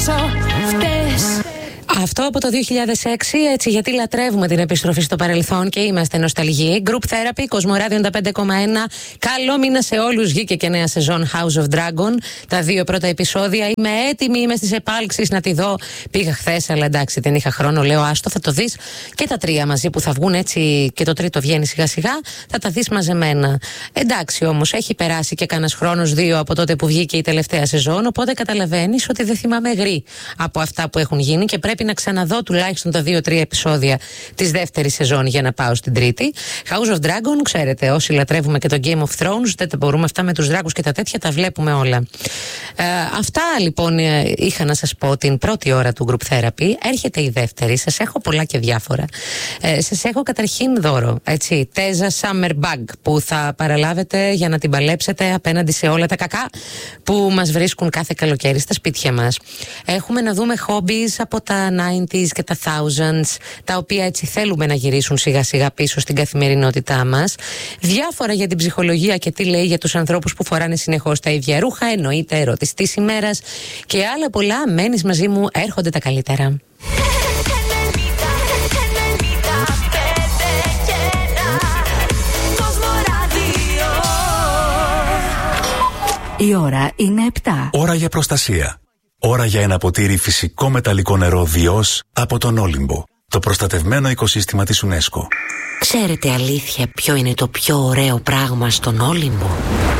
Αυτό από το 2006, έτσι, γιατί λατρεύουμε την επιστροφή στο παρελθόν και είμαστε νοσταλγοί. Group Therapy, Κοσμοράδιο 95,1. Καλό μήνα σε όλους. Βγήκε και νέα σεζόν House of Dragon. Τα 2 πρώτα επεισόδια. Είμαι έτοιμη, είμαι στις επάλξεις να τη δω. Πήγα χθες, αλλά εντάξει, δεν είχα χρόνο. Λέω, άστο, θα το δεις και τα 3 μαζί που θα βγουν, έτσι, και το 3ο βγαίνει σιγά-σιγά. Θα τα δεις μαζεμένα. Εντάξει, όμως, έχει περάσει και κανένας χρόνος 2 από τότε που βγήκε η τελευταία σεζόν. Οπότε καταλαβαίνεις ότι δεν θυμάμαι γρή από αυτά που έχουν γίνει και πρέπει να ξαναδώ τουλάχιστον τα 2-3 επεισόδια της δεύτερης σεζόν για να πάω στην τρίτη. House of Dragon, ξέρετε, όσοι λατρεύουμε και το Game of Thrones, δεν τα μπορούμε αυτά με τους δράκους και τα τέτοια, τα βλέπουμε όλα. Αυτά λοιπόν είχα να σας πω την πρώτη ώρα του Group Therapy. Έρχεται η δεύτερη, σας έχω πολλά και διάφορα. Σας έχω καταρχήν δώρο, έτσι, Teza Summer Bag που θα παραλάβετε για να την παλέψετε απέναντι σε όλα τα κακά που μας βρίσκουν κάθε καλοκαίρι στα σπίτια μας. Έχουμε να δούμε hobbies από τα 90s και τα 1000s, τα οποία έτσι θέλουμε να γυρίσουν σιγά σιγά πίσω στην καθημερινότητά μας. Διάφορα για την ψυχολογία και τι λέει για τους ανθρώπους που φοράνε συνεχώς τα ίδια ρούχα, εννοείται ερώτηση της ημέρας και άλλα πολλά. Μένεις μαζί μου, έρχονται τα καλύτερα. Η ώρα είναι 7. Ώρα για προστασία. Ώρα για ένα ποτήρι φυσικό μεταλλικό νερό Διός από τον Όλυμπο, το προστατευμένο οικοσύστημα της UNESCO. Ξέρετε αλήθεια ποιο είναι το πιο ωραίο πράγμα στον Όλυμπο?